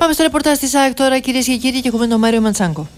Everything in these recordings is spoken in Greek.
Πάμε στο ρεπορτάζ της ΑΕΚ τώρα, κυρίες και κύριοι, και έχουμε τον Μάριο Μαντσάνκο.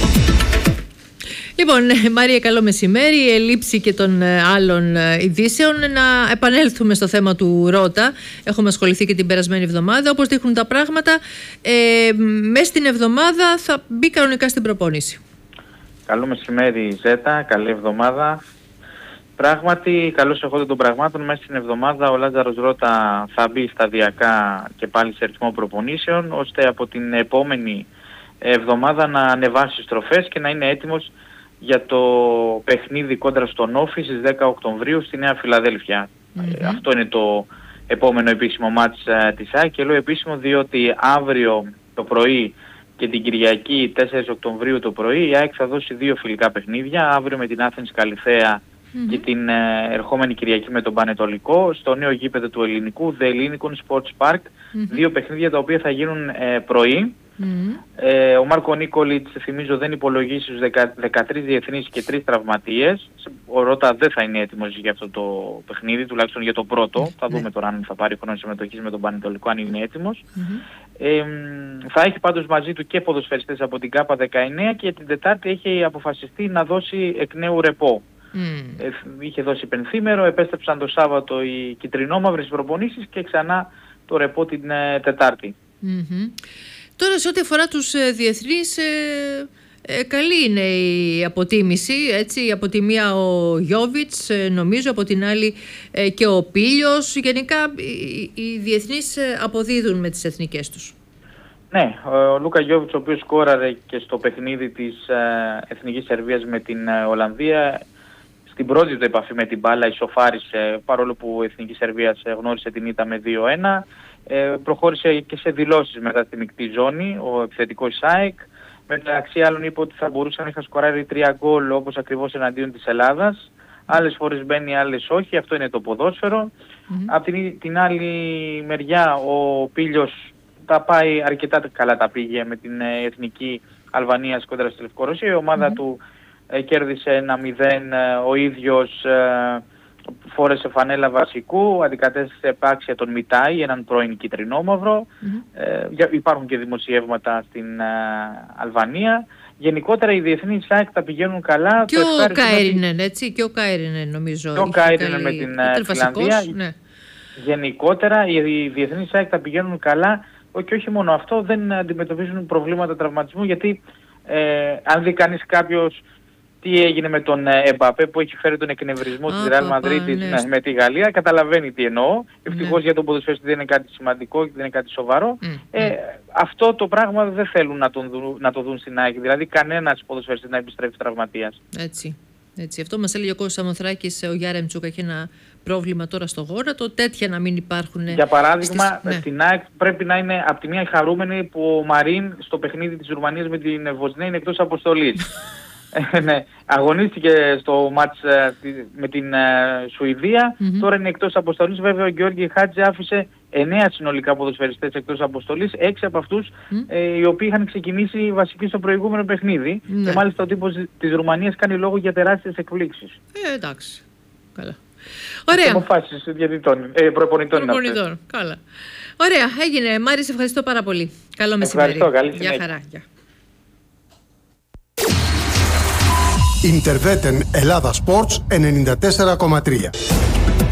Λοιπόν, Μάρια, καλό μεσημέρι. Ελήψη και των άλλων ειδήσεων. Να επανέλθουμε στο θέμα του Ρώτα. Έχουμε ασχοληθεί και την περασμένη εβδομάδα. Όπως δείχνουν τα πράγματα, μέσα στην εβδομάδα θα μπει κανονικά στην προπόνηση. Καλό μεσημέρι, Ζέτα. Καλή εβδομάδα. Πράγματι, καλώς εχόντων των πραγμάτων, μέσα στην εβδομάδα ο Λάζαρος Ρώτα θα μπει σταδιακά και πάλι σε ρυθμό προπονήσεων, ώστε από την επόμενη εβδομάδα να ανεβάσει στροφές και να είναι έτοιμος για το παιχνίδι κόντρα στον Όφη στις 10 Οκτωβρίου στη Νέα Φιλαδέλφια. Αυτό είναι το επόμενο επίσημο μάτς της ΑΕΚ, και λέω επίσημο διότι αύριο το πρωί και την Κυριακή 4 Οκτωβρίου το πρωί η ΑΕΚ θα δώσει 2 φιλικά παιχνίδια, αύριο με την Άθενς Καλιθέα και την ερχόμενη Κυριακή με τον Πανετολικό στο νέο γήπεδο του Ελληνικού, The Ellinikon Sports Park. 2 παιχνίδια τα οποία θα γίνουν πρωί. Ο Μάρκο Νίκολιτς, θυμίζω, δεν υπολογίσει στους 13 διεθνείς και 3 τραυματίες. Ο Ρώτα δεν θα είναι έτοιμος για αυτό το παιχνίδι, τουλάχιστον για το πρώτο. Θα δούμε τώρα αν θα πάρει χρόνο συμμετοχής με τον Πανετολικό, αν είναι έτοιμος. Θα έχει πάντως μαζί του και ποδοσφαιριστές από την ΚΑΠΑ 19, και την Τετάρτη έχει αποφασιστεί να δώσει εκ νέου ρεπό. Είχε δώσει πενθήμερο, επέστρεψαν το Σάββατο οι κυτρινόμαυρες προπονήσεις και ξανά το ρεπό την Τετάρτη. Τώρα, σε ό,τι αφορά τους διεθνείς, καλή είναι η αποτίμηση, έτσι. Από τη μία ο Γιόβιτς, νομίζω, από την άλλη και ο Πίλιος. Γενικά οι διεθνείς αποδίδουν με τις εθνικές τους. Ναι, ο Λούκα Γιόβιτς, ο οποίος σκόραρε και στο παιχνίδι της Εθνικής Σερβίας με την Ολλανδία, στην πρώτη του επαφή με την μπάλα ισοφάρισε, παρόλο που η Εθνική Σερβία γνώρισε την ήττα με 2-1. Προχώρησε και σε δηλώσεις μετά στη μεικτή ζώνη, ο επιθετικός ΑΕΚ. Μεταξύ άλλων είπε ότι θα μπορούσε να είχα σκοράρει 3 γκολ, όπως ακριβώς εναντίον της Ελλάδας. Άλλες φορές μπαίνει, άλλες όχι. Αυτό είναι το ποδόσφαιρο. Από την άλλη μεριά ο Πίλιος τα πάει αρκετά καλά, τα πήγε με την εθνική Αλβανίας κόντρα στη Λευκορωσία. Η ομάδα του κέρδισε 1-0, ο ίδιος φόρεσε φανέλα βασικού, αντικατέστησε επάξια τον Μιτάη, έναν πρώην κυτρινόμαυρο. Υπάρχουν και δημοσιεύματα στην Αλβανία. Γενικότερα οι διεθνείς ΑΕΚ τα πηγαίνουν καλά. Και ο Κάιρινεν, έτσι, και ο Κάιρινεν νομίζω. Και ο Κάιρινεν με την Φιλανδία. Ναι. Γενικότερα οι διεθνείς ΑΕΚ τα πηγαίνουν καλά, και όχι μόνο αυτό, δεν αντιμετωπίζουν προβλήματα τραυματισμού, γιατί αν δει κανείς κάποιος τι έγινε με τον Εμπαπέ που έχει φέρει τον εκνευρισμό της Ρεάλ Μαδρίτης με τη Γαλλία, καταλαβαίνει τι εννοώ. Ευτυχώς για τον ποδοσφαιριστή δεν είναι κάτι σημαντικό και δεν είναι κάτι σοβαρό. Αυτό το πράγμα δεν θέλουν να το δουν στην ΑΕΚ, δηλαδή κανένας ποδοσφαιριστής να επιστρέφει τραυματίας. Έτσι. Αυτό μας έλεγε ο Κώστας Σαμοθράκης, ο Γιάρεμτσουκ έχει ένα πρόβλημα τώρα στο γόνατο, τέτοια να μην υπάρχουν. Για παράδειγμα, στην ΑΕΚ πρέπει να είναι από τη μία χαρούμενη που ο Μαρίν στο παιχνίδι της Ρουμανίας με την Βοσνία είναι εκτός αποστολής. Ναι, αγωνίστηκε στο μάτς με την Σουηδία, τώρα είναι εκτός αποστολής. Βέβαια ο Γιώργη Χάτζη άφησε 9 συνολικά ποδοσφαιριστές εκτός αποστολής, 6 από αυτούς οι οποίοι είχαν ξεκινήσει βασικοί στο προηγούμενο παιχνίδι. Και μάλιστα ο τύπος της Ρουμανίας κάνει λόγο για τεράστιες εκπλήξεις. Εντάξει, καλά. Ωραία. Αποφάσεις προπονητών. Καλά. Ωραία, έγινε. Μάρη, σε ευχαριστώ πάρα πολύ. Καλό μεσημέρι. Ευχαριστώ, καλή συνέχεια. Γεια χαρά. Ιντερβέτεν Ελλάδα Sports 94,3.